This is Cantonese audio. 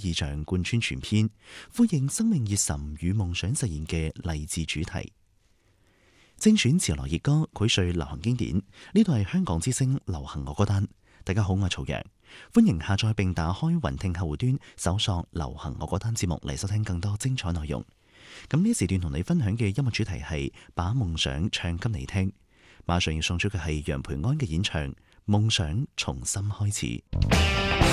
意象貫穿全篇，呼應生命熱忱與夢想實現嘅勵志主題。精選潮流熱歌，膾萃流行經典。呢度係香港之聲流行樂歌單。大家好，我係曹陽，歡迎下載並打開雲聽客戶端，搜索流行樂歌單節目嚟收聽更多精彩內容。咁呢時段同你分享嘅音樂主題係把夢想唱給你聽。馬上要送出嘅係楊培安嘅演唱《夢想重新開始》。